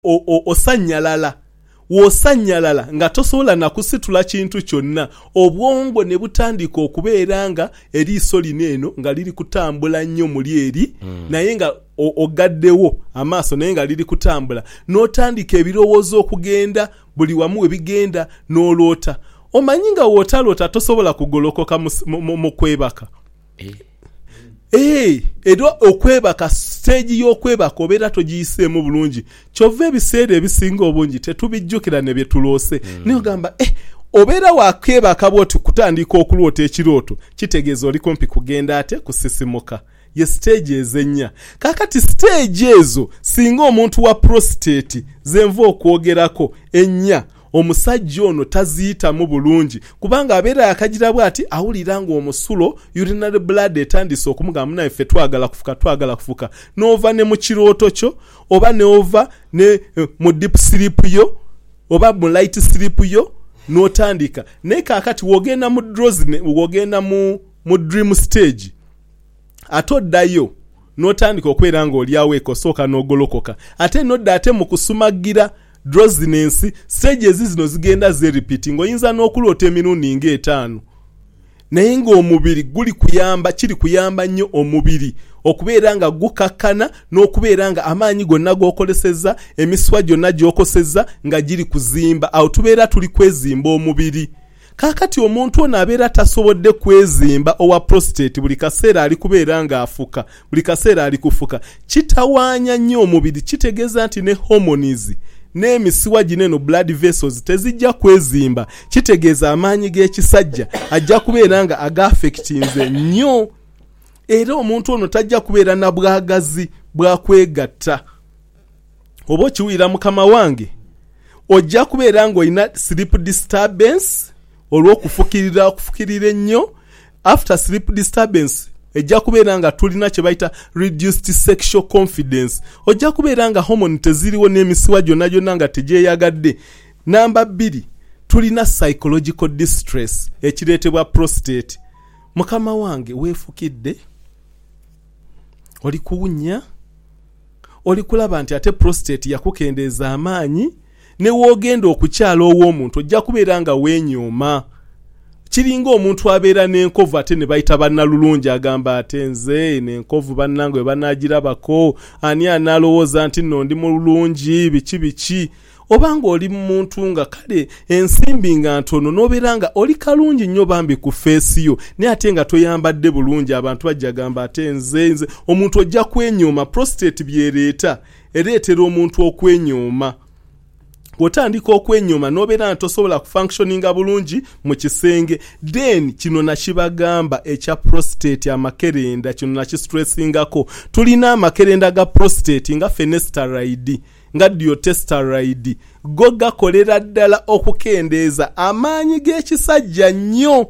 osanyalala wosanyalala nga tosobola nakusitula kintu kyonna obwongo ne butandika okubeera nga eriiso lino eno nga liri kutambula nnyo muli eri naye nga ogaddewo amaaso naye nga liri kutambula n'otandika ebirowoozo okugenda buli wamu we bigenda n'oloota omanyi nga wootaloota tosobola kugolokoka mu kwebaka era okwebaka stage y'okwebaka obeera togiyiseemu bulungi kyova ebiseera ebisinga obungi tetubijjukira ne bye tuloose naye ogamba obeera wakwebaka bwoti kutandika okuloota ekirooto kitegeeza oli kumpi kugenda ate kusisimuka ye stage ezennya kakati stage ezo singa omuntu wa prostate zenva okwogerako ennya omusajja ono taziyitamu bulungi kubanga abeera yakagira bwati awulira nga omusulo urinary blood etandise okumugamba naye ffe twagala kufuka n'ova ne mu kirooto kyo oba n'ova ne mu deep sleep yo oba mu light sleep yo n'otandika naye kakati wogenda mu drowsiness wogenda mu dream stage ate oddayo n'otandika okubeera nga olyawo ekosooka n'ogolokoka ate n'odda ate mu kusumagira drowsiness stages zino zigenda repeating oyinza n'okuloota emirundi nga 5 naye ng'omubiri kiri kuyamba nnyo omubiri okubeera nga gukakkana n'okubeera nga amaanyi gonna g'okolesezza emiswa gyonna gy'okosezza nga giri kuzimba awo tubeera tuli kwezimba omubiri kakati omuntu ono abeera tasobodde kwezimba owa prostate buli kaseera ali kubeera nga afuka buli kaseera ali kufuka kitawaanya nnyo omubiri kitegeeza nti ne hormones n'emisiwa gineno blood vessels tezijja kwezimba kitegeeza amaanyi g'ekisajja ajja kubeera nga aga-affectinze nnyo era omuntu ono tajja kubeera na bwagazi bwa kwegatta oba okiwulira mukama wange ojja kubeera nga olina sleep disturbance olw'okufukirira ennyo after sleep disturbance ejja kubeera nga tulina kye bayita reduced sexual confidence ojja kubeera nga hormone teziriwo n'emisiwa gyonna nga tegyeyagadde namba 2 tulina psychological distress ekireetebwa prostate mukama wange weefukidde oli kuwunya oli kulaba nti ate prostate yakukendeeza amaanyi ne woogenda okukyala ow'omuntu ojja kubeera nga weenyooma kiringa omuntu abeera n'enkovu ate ne bayita bannalulungi agamba ate nze n'enkovu bannange we banaagirabako ani anaalowooza nti nno ndi mulungi biki obanga oli muntu nga kale ensimbi nga ntono n'obeera nga oli kalungi nnyo bambi ku feesi yo naye ate nga toyambadde bulungi abantu bajja gamba ate nze omuntu ojja kwenyooma prostate byereeta ereetera omuntu okwenyooma otandika okwenyooma n'obeera tosobola kufunctioninga bulungi mu kisenge then kino nakibagamba ekya prostate amakerenda kino nakistresingako tulina amakerenda ga prostate nga finasteride nga diotesteride go gakolera ddala okukendeeza amaanyi g'ekisajja nnyo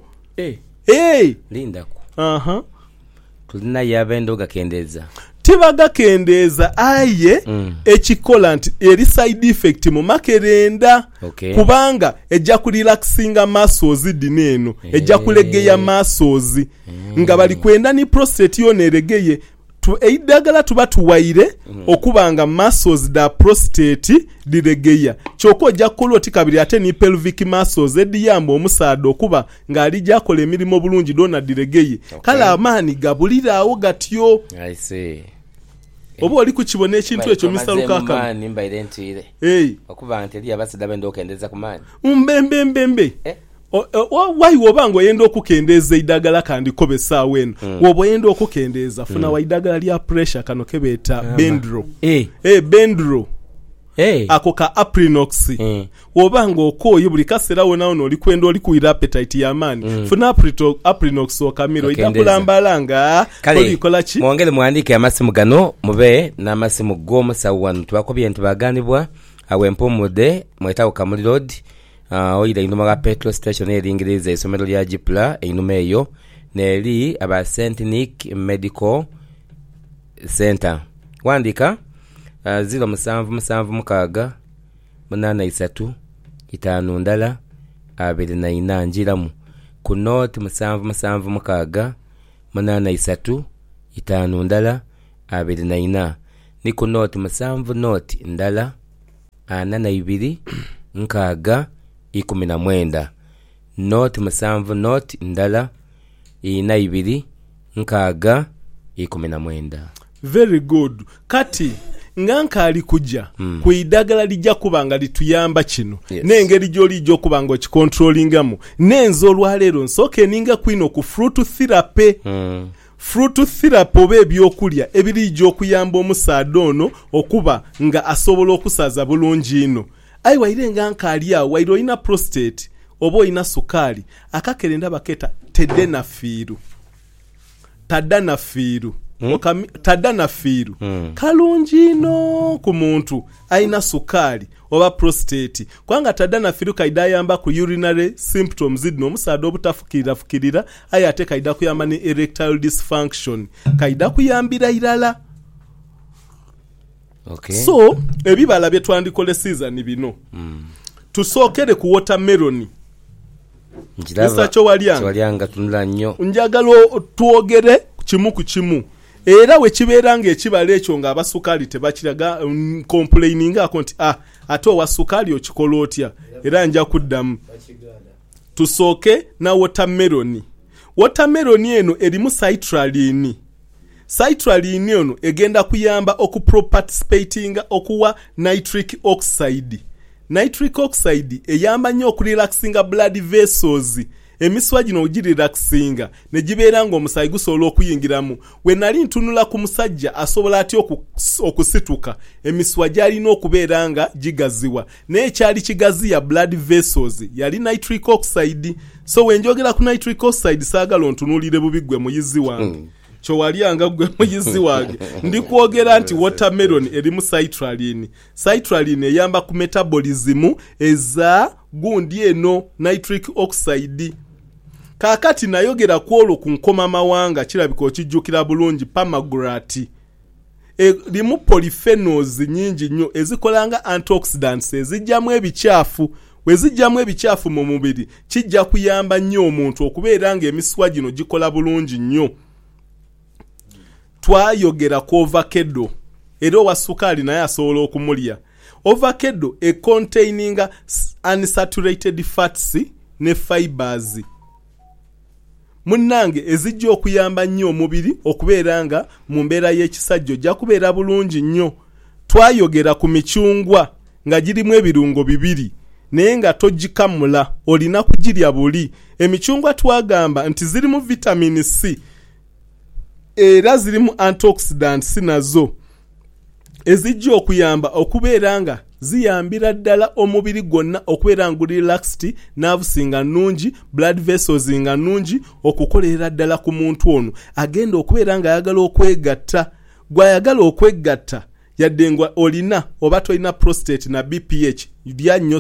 lindako tulina yabendo gakendeeza tibagakendeeza aye ekikola nti eri side effect mu makerenda kubanga ejja kurelaxinga muscles dineno ejja kulegeya muscles nga bali kwenda ni prostate yo neregeye eidagala tuba tuwaire okubanga muscles da prostate diregeya kyoko ojja kuloti kabiri ate ni pelvic muscles ediyamba omusaada okuba nga ali jakola emirimu bulungi dona diregeye kala amaani gabuliraawo gatyo I see obo oli kukibona ekintu ekyo misalukaka maani mbaire ntire okuba nti eli abasida bendo okendeza ku maani mbembe wai wobanga oyenda okukendeeza idagala kandi kobesaawo eno woba oyenda okukendeeza funa wa idagala lya pressure kano kebeeta bendro bendro ako ka aprinox wobanga okooye buli kaseera wona ono oli kwenda oli kuira appetite y'amaani funa aprinox okamiro idakulambalanga olikola ki mwongere muandike amasimu gano mube n'amasimu g'omusawo wano tubakobye ntibaganibwa awempumude mwetawo Kamuli Road oyira inuma ga petrol station eringiriza isomero lya Jipla inuma eyo neri aba St. Nick Medical Center wandika 0776 83 5 ndala 24 njiramu ku note 7776 83 5 ndala 24 ni ku note 7 note ndala 42 nkaaga 19 not 7 not ndala 42 nkaaga 19. Very good. Kati nganka ali kujja ku idagala lijja kubanga lituyamba kino n'engeri gy'olijja okubanga okikontrolingamu n'enzo olwaleero nsooke ninga kwino ku fruit therapy. Fruit therapy oba ebyokulya ebirijja okuyamba omusaadde ono okuba nga asobola okusaza bulungi ino. Ayi waire nganka ali awo waire olina prostate oba olina sukaali akakere ndaba keta tadanafiiru. Tadanafiiru kalungi no ku muntu aina sukaali oba prostate kwanga tadanafiiru kaida yamba ku urinary symptoms zino omusaadde obutafukirira aye ate kaida kuyamba ne erectile dysfunction kaida kuyambira irala. Okay. So ebibala bye twandikole season bino tusookere ku watermelon. Njiraba walyanga tunula nnyo njagala twogere kimu ku kimu era we kibeera ng'ekibala ekyo ng'abasukaali tebakiraga complaining ako nti ate owa sukaali okikola otya era nja kuddamu. Tusooke na watermelon. Watermelon eno erimu citrulline. Citrulline eno egenda kuyamba okuparticipatinga okuwa nitric oxide. Nitric oxide eyamba nnyo okurelaxinga blood vessels. Emiswa gino ogirelaxinga ne gibeera ng'omusaayi gusobola okuyingiramu. We nali ntunula ku musajja asobola atya okusituka emiswa gy'alina okubeera nga gigaziwa naye ekyali kigaziya blood vessels yali nitric oxide. So wenjogera ku nitric oxide saagala ontunuulire bubi gwe muyizi wange kyowalyanga gwe muyizi wange ndi kwogera nti watermelon erimu citrulline. Citrulline eyamba ku metabolism eza gundi eno nitric oxide. Kakati nayogera kwolo ku nkoma mawanga kirabika okijjukira bulungi pomegranate. Erimu polyphenols nyingi nnyo ezikolanga antioxidants ezijjamu ebikyafu. Wezijjamu ebikyafu mu mubiri kijja kuyamba nnyo omuntu okubeera ng'emiswa gino gikola bulungi nnyo. Twayogera ku avocado era owa sukaali naye asobola okumulya. Avocado containing unsaturated fats ne fibers. Munnange ezijja okuyamba nnyo omubiri okubeera nga mu mbeera y'ekisajja ojja kubeera bulungi nnyo. Twayogera ku micungwa nga girimu ebirungo bibiri naye nga togikamula olina kugirya buli. Emicungwa twagamba nti zirimu vitamin C era zirimu antioxidants nazo ezijja okuyamba okubeera nga ziyambira ddala omubiri gwonna okubeera nga relaxed, nerves nga nnungi, blood vessels nga nnungi okukolera ddala ku muntu ono agenda okubeera nga ayagala okwegatta. Gwayagala okwegatta yadde nga olina oba tolina prostate na BPH lya nnyo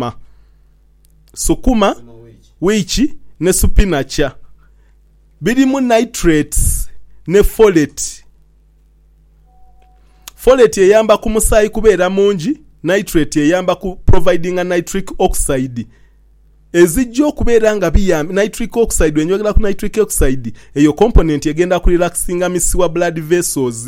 sukuma wiki ne spinach birimu nitrates ne folate. Folate eyamba ku musaayi kubeera mungi, nitrate eyamba ku providing a nitric oxide. Ezijja okubeera nga biyamba nitric oxide wenjogera ku nitric oxide eyo component egenda ku relaxinga misiwa blood vessels.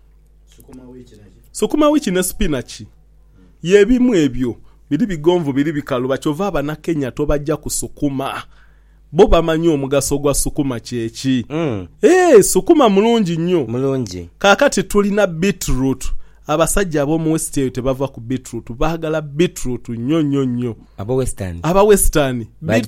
Sukuma wiki ne spinach yebimu ebyo biri bigonvu biri bikalu bakyova abannakenya tobajja ku sukuma. Bo bamanyi omugaso gwa sukuma kyeki. Sukuma mulungi nnyo. Mulungi. Kakati tulina beetroot. Abasajja ab'omu west tebava ku beetroot. Baagala beetroot nnyo. Aba western.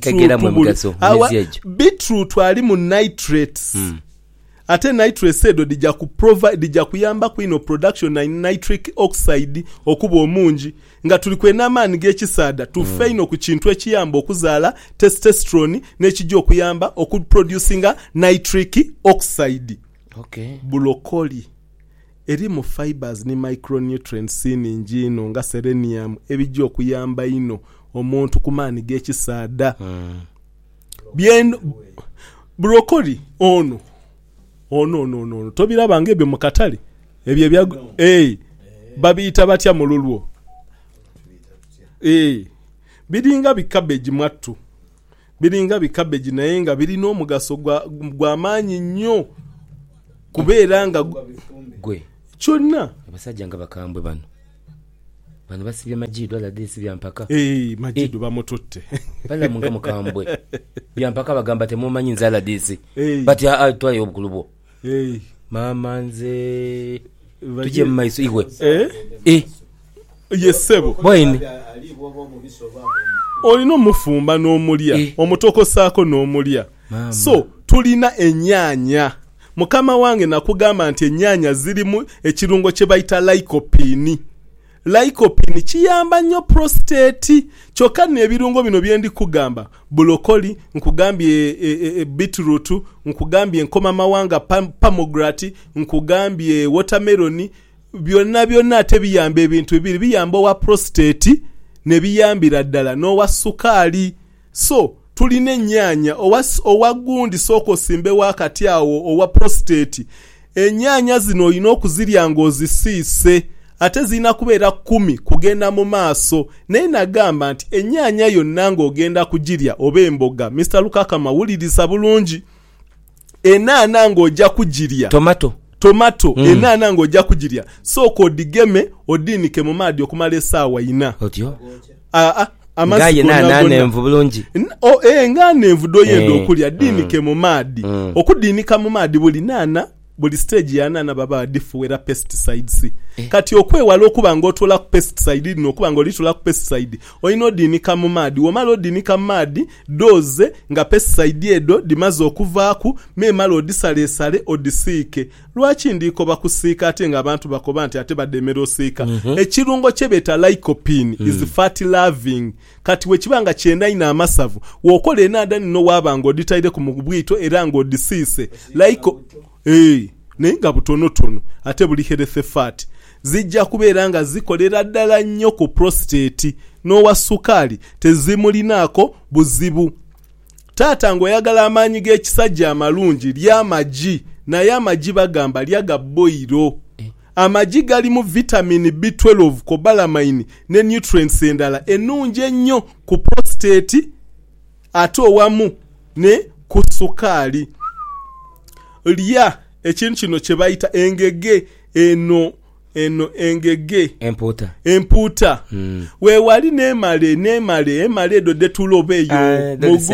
Beetroot ali mu nitrates. Ate nitrates edo dija kuyamba kwino production na nitric oxide okuba omungi nga tuli kwena amaani g'ekisaada tufeino ku kintu ekiyamba okuzaala testosterone n'ekijja okuyamba okuproducinga nitric oxide. Okay. Broccoli erimu fibers ni micronutrients ningi ino nga selenium ebijja okuyamba ino omuntu ku maani g'ekisaada. Bien broccoli ono no tobiraba ngebe mu katale ebyo bya babiyita batya mu lulwo biringa bikabeji mwattu biringa bikabeji naye nga birina omugaso gwa maanyi nnyo kubeera nga gwe kyonna abasajja nga bakambwe bano bano basibye Majidu ala disi byampaka Majidu bamututte bala munga mukambwe byampaka bagamba temumanyi nzala disi bati atwaye obukulubo mama nze tuje maiso igwe yesebo boyini olina omufumba n'omulya omutokosaako n'omulya so tulina ennyaanya mukama wange nakugamba nti ennyaanya zirimu ekirungo kye bayita lycopene kiyamba nnyo prostate kyokka n'ebirungo bino bye ndi kugamba broccoli nkugambye beetroot nkugambye enkomamawanga pomegranate nkugambye watermelon byonna ate biyamba ebintu bibiri biyamba owa prostate ne biyambira ddala n'owa sukaali so tulina ennyaanya owa gundi sooka osimbe wakati awo owa prostate ennyaanya zino olina okuzirya ng'ozisiise ate zina kubeera 10 kugenda mu maaso naye nagamba nti ennyaanya yonna ng'ogenda kugirya oba emboga Mr. Lukaka mawuliriza bulungi enaana ng'ojja kugirya tomato enaana ng'ojja kugirya sooka odigeme odiinike mu maadi okumala essaawa 4 otyo amazzi envu bulungi engana envu doyenda okulya diinike mu maadi okudiinika mu maadi buli stage yanana baba difuwera pesticides kati okwewala okuba ng'otula ku pesticide lino okuba ng'olitula ku pesticide olina odiinika mu maadi womala odiinika mu maadi doze nga pesticide edo dimaze okuvaaku memala odisaleesale odisiike lwaki ndiiko bakusiika ate ng'abantu bakoba nti ate bademera osiika ekirungo kye beeta lycopene is fat loving kati wekibanga kyendaina amasavu wookola enaada nino waaba ng'oditaire ku mubwito era ng'odisiise naye nga butonotono ate buli health fat zijja kubeera nga zikolera ddala nnyo ku prostate n'owa sukaali tezimulinaako buzibu. Taata ng'oyagala amaanyi g'ekisajja amalungi lya amagi naye amagi bagamba lya ga boiro. Amagi galimu vitamin B12 cobalamin ne nutrients endala ennungi ennyo ku prostate ate owamu ne ku sukaali. Lya ekintu kino kye bayita engege eno engege empuuta weewali nemale edo detulobe eyo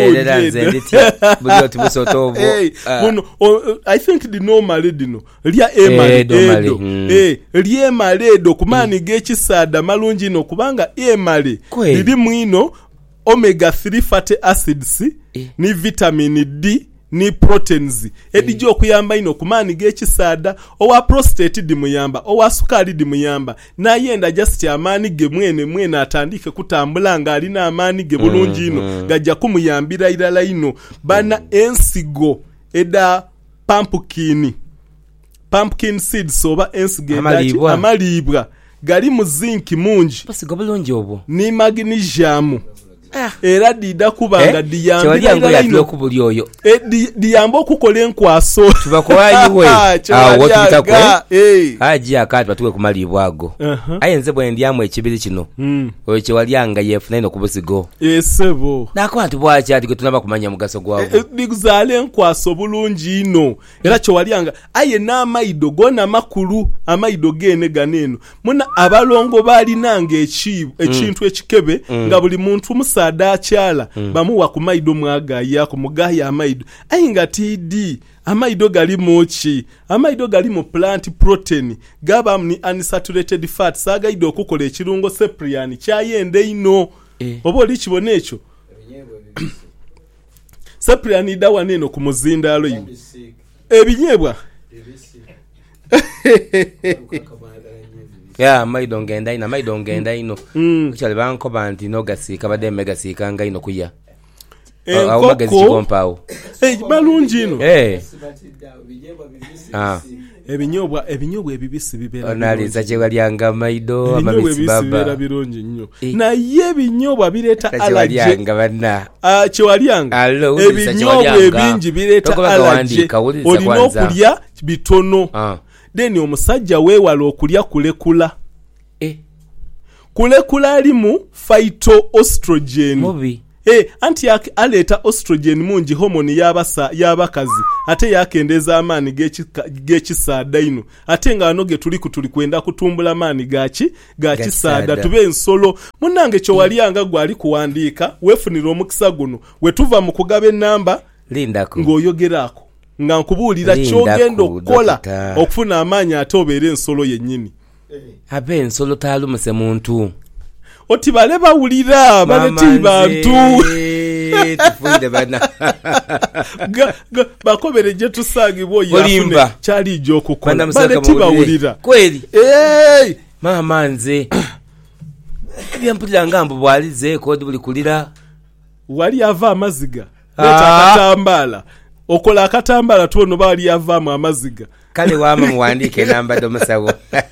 I think dino male dino lya edo lyemale edo kumaani g'ekisaada malungi ino kubanga emale lirimu ino omega 3 fatty acids ni vitamin D ni proteins edijjo okuyamba ino kumaani g'ekisaada owa prostate dimuyamba owa sukaali dimuyamba naye enda just amaani ge mwene atandike kutambula nga alina amaani ge bulungi ino gajja kumuyambira irala ino bana ensigo eda pumpkin seeds oba ensigo amalibwa gali mu zinc mungi basigo bulungi obwo ni magnesium era dida kubanga diyamba okukola enkwaso tubakoayiwe awo tutakwe aji akati batuwe kumalibwa ago ayenze bwe ndyamu ekibiri kino oyo kyewalyanga yefuna ino kubusigo esebo nako antu bwachi ati gwe tunaba kumanya mugaso gwago diguzale enkwaso bulungi ino era kyewalyanga aye n'amaido gona makulu amaido gene ganeno muna abalongo balinanga ekintu ekikebe nga buli muntu musaada akyala bamuwa ku maido mwagaya ku mugaya amaido ayinga TD amaido gali mochi amaido gali mu plant protein gaba ni unsaturated fats agaido okukola ekirungo seprian kyayende ino oba oli kibone ekyo seprian dawa neno ku muzindaalo yiwe ebinyebwa ya maido ngenda ino kuchale banko banti no gasika bade megasika nga ino kuya au magazi chigompao balungi ino ebinyobwa ebibisi bibera onaliza chewalyanga maido amabisi baba birungi nnyo naye ebinyobwa bireta allergy chewalyanga bana chewalyanga ebinyobwa ebingi bireta allergy olina okulya bitono deni omusajja weewala okulya kulekula alimu phytoestrogen anti aleta estrogen mungi hormone y'abakazi ate yakendeza amaani g'ekisaada ino ate nga anoge tuli kwenda kutumbula amaani gakisaada tube ensolo munnange kyo waliyanga gwali kuwandiika weefunira omukisa guno wetuva mu kugaba ennamba ng'oyogerako nga nkubuulira kyogenda okukola okufuna amaanyi ate obeera ensolo yennyini abe ensolo taalumuse muntu oti bale bawulira baleti bantu tufuire bana bakobere gye tusangibwa oyafune kyali gy'okukola baleti bawulira kweri maama nze ebyempulira nga mbu bwalize kodi buli kulira wali ava amaziga leta akatambaala okola akatambaala tuono bali avaamu amaziga kale waama muwandiike enamba d'omusawo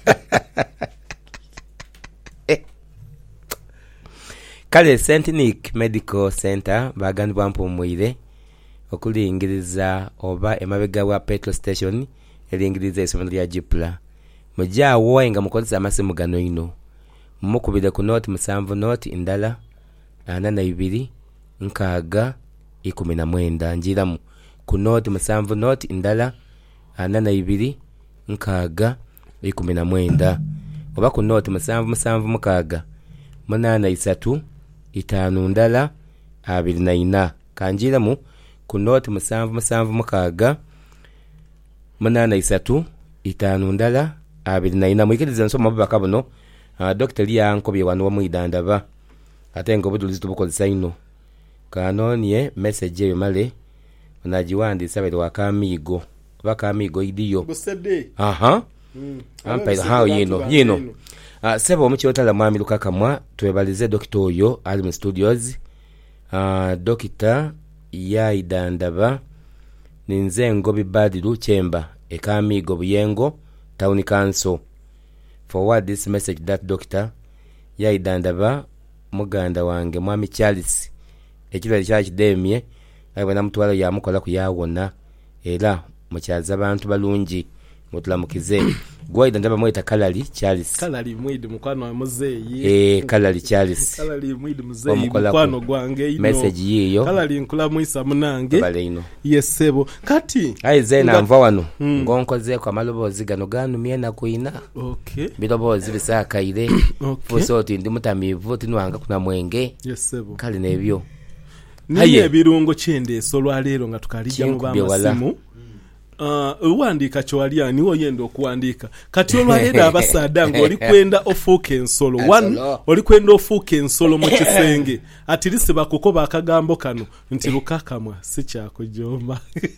kale Centinic Medical Center bagandibwa mpumwire okulingiriza oba emabega wa petrol station elingiriza esomero lya Jipla mujaawo nga mukozesa amasimu gano ino mukubire ku note 7 note indala 82 nkaaga 19 njiramu ku note 7 note indala 82 nkaaga 19 oba ku note 7 mukaaga 83 5 ndala 24 kanjiramu ku note 7 mukaaga 83 5 ndala 24 mwikiriza nsoma bubaka buno Dr. Lyankobye wano omwidandaba ate nga obujulizi tubukozesa ino kanonye message eyo male onagiwandiisa bali wakamiigo oba kamiigo idiyo busede ampaira hao yino sebo omukyotala mwami Lukakamwa twebalize dokita oyo ali mu studios dokita yaidandaba ninze Ngobi Badiru Chemba ekamiigo Buyengo Town Council. Forward this message that doctor yaidandaba muganda wange mwami Charles ekirali kya kidemye abana mutwalo yamukola kuyawona era mukyaza abantu balungi mutulamukize gwaidandaba mwita Kalali Charles Kalali mwidi mukwano wa muzeyi Kalali Charles Kalali mwidi muzeyi mukwano gwange ino message yiyo Kalali nkula muisa munange bale ino yesebo kati aizena mva wano ngonkoze kwa malobozi gano ganu miena kuina bilobozi bisakaire fosoti ndi mutamivu tinwanga kuna mwenge yesebo kali nebyo niye birungo kyende solwa lero nga tukalija mu bamasimu uwandika kyowalya niwo yendo okuwandika kati olwalera abasaada nga oli kwenda ofuuka ensolo oli kwenda ofuuka ensolo mu kisenge atilisi bakukoba akagambo kano nti Lukakamwa si kyakujomba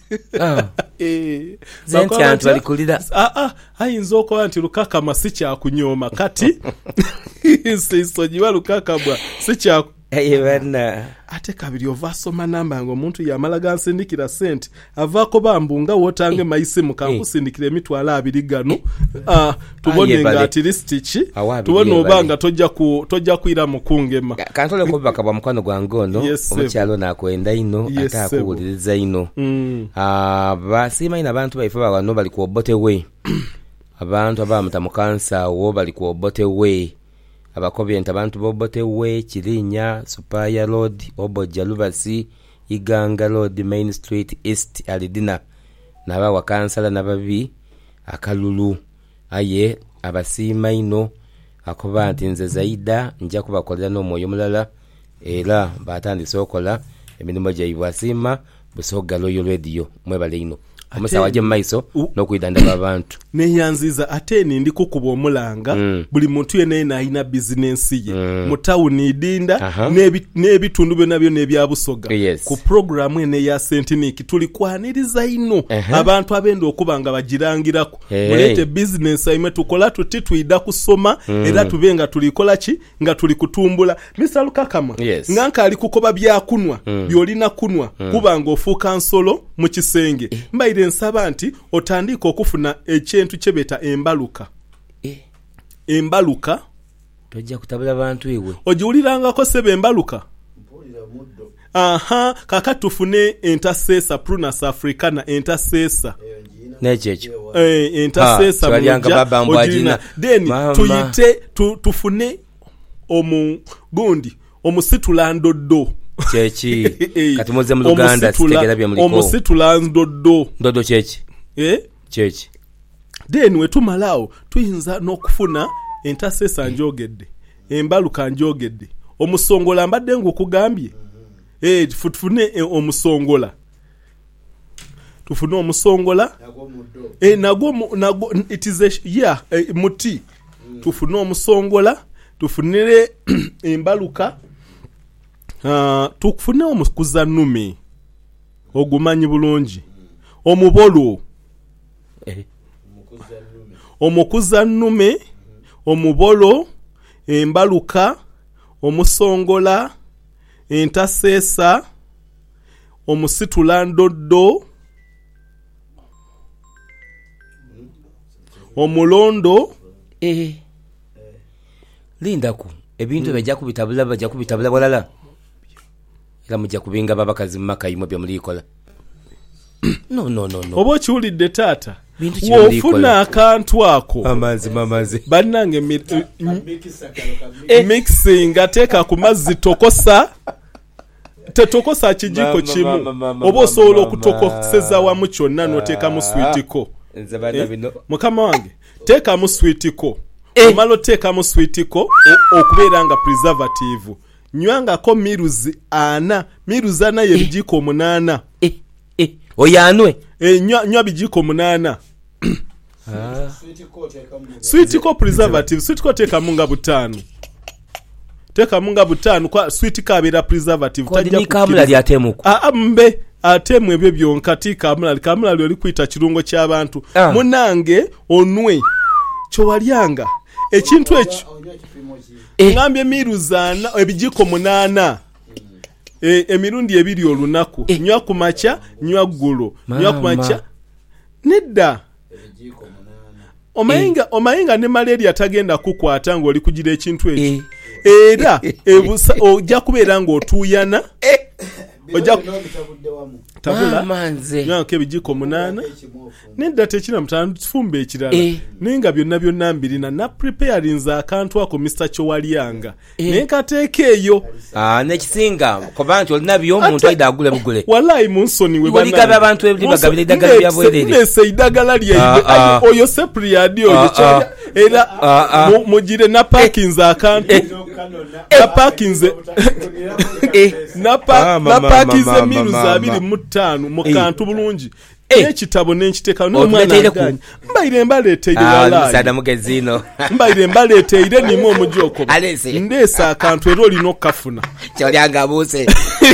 zenti antu alikulira ayinza okuba nti Lukakamwa si kyakunyoma kati sisojiwa Lukakamwa si kyaku ayebana ate kabiri ovasoma namba ngo omuntu yamala gansindikira sente avaako bambunga wotange mayise mukankusindikira emitwala 2 gano tubone nga at least ki tubone obanga tojja kuira mukungema kantole ko bakabwa mukwano gwangono omukyalo nakwenda ino atakuwuliriza ino basima ina abantu baifa bano bali ku obote we abantu abamuta mukansa wo bali ku obote we abakobye abantu bobote we Kirinya Supaya Road Oboja Lubasi Iganga Road Main Street East Alidina naba wakansala nababi akalulu aye abasima ino akoba ntinze zaida nja kubakolera no moyo mulala era batandise okola emirimu gyaibwa asima busoga Royal Radio mwebale ino omusawaje maiso nokwidandaba abantu neyanziza ate ndi kukuba omulanga buli muntu yene ayina business ye mu town idinda n'ebitundu byonna byo n'ebyabusoga ku program ene ya Centinic tuli kwaniriza ino abantu abenda okubanga bagirangirako mulete business ayime tukola tuti tuida kusoma era tubenga tulikola ki nga tuli kutumbula Mr. Lukakamwa nganka ali kukoba byakunwa byolina kunwa kubanga ofuuka nsolo mu kisenge mbaire nsaba nti otandika okufuna ekintu kyebeta embaluka embaluka tojja kutabula abantu ewe ojiwulirangako sebe embaluka kaka tufune entasesa Prunus africana entasesa nechecho entasesa ojina then tuyite tufune omugundi omusitulandoddo chechi kati muze mu Luganda sitegera bya muliko omusitula ndodo chechi chechi then wetumalawo tuyinza n'okufuna entasesa njogedde embaluka njogedde omusongola mbadde ng'okugambye tufune omusongola tufune omusongola nago it is a muti tufune omusongola tufunire embaluka tukufune omukuza nnume ogumanyi bulungi omubolo omukuza nnume omubolo embaluka omusongola entaseesa omusitula ndoddo omulondo lindaku ebintu bajja kubitabula walala era mujja kubinga babakazi mu maka yimwe bya mulikola no oba okiwulidde taata wofuna akantu ako amazi bannange mixing ateeka ku mazzi tetokosa kijiko kimu oba osobola okutokoseza wamu kyonna n'oteekamu switiko mukama wange teekamu switiko omala oteekamu switiko okubeera nga preservative nywangako miruzi 4 ye bijiko 8 oyanwe nywa bijiko 8 switiko preservative switiko teekamu nga 5 teekamu nga 5 kwa switiko abeera preservative tajja ni kamula lyatemuko mbe atemu ebyo byonka ti kamula lyoli kwita kirungo ky'abantu munange onwe kyowalyanga ekintu ekyo ngambye miruzana ebijiko 8 emirundi 2 olunaku nywa ku makya nywa ggulo nywa ku makya nedda omayinga ne malaria tagenda kukwata ng'oli kugira ekintu ekyo era ojja kubeera ng'otuuyana ojja tabula nyanko ebijiko 8 nedda tekina mutano tufumbe ekirala nenga byonna 2 na preparing akantu ako Mr. Chowalyanga nenkateeka eyo nekisinga kubantu olina byo omuntu ayida agule bugule wallahi munsoni we bana abantu ebigabira eddagala bya bwerere nese iddagala lyeyibwe oyo sepriadi oyo era mugire na parkings akantu na parkings emiruzi 25 mu kantu bulungi ekitabo n'ekiteka n'omwana aganye mbaire mbaleeteire walayi musada mugezino mbaire mbaleeteire nimu omujoko ndeesa akantu era olina okukafuna Cholyanga buse